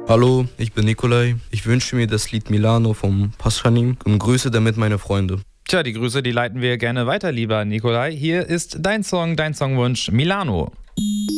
Hallo, ich bin Nikolai. Ich wünsche mir das Lied Milano vom Paschanim und grüße damit meine Freunde. Tja, die Grüße, die leiten wir gerne weiter, lieber Nikolai. Hier ist dein Songwunsch Milano.